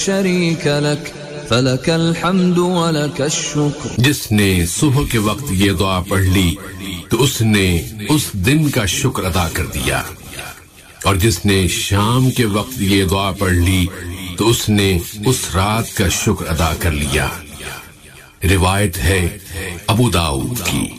शरीक लक फलकल हम्दु व लकश शुक्र। जिसने सुबह के वक्त ये दुआ पढ़ ली तो उसने उस दिन का शुक्र अदा कर दिया, और जिसने शाम के वक्त ये दुआ पढ़ ली तो उसने उस रात का शुक्र अदा कर लिया। रिवायत है अबू दाऊद की।